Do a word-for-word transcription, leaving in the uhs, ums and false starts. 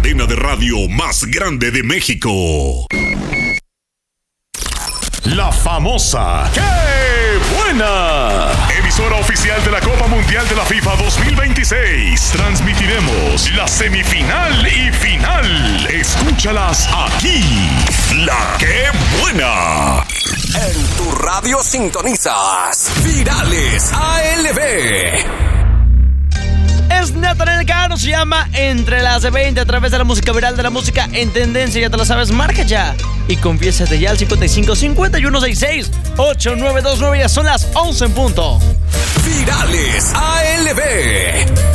cadena de radio más grande de México. La famosa ¡Qué buena! Emisora oficial de la Copa Mundial de la FIFA dos mil veintiséis. Transmitiremos la semifinal y final. Escúchalas aquí. La ¡Qué buena! En tu radio sintonizas Virales A L B. Es Natanael Cano, se llama Entre las de veinte a través de la música viral, de la música en tendencia. Ya te lo sabes, marca ya y confiésate ya al cincuenta y cinco cincuenta y uno sesenta y seis ochenta y nueve veintinueve. Ya son las once en punto. Virales A L B.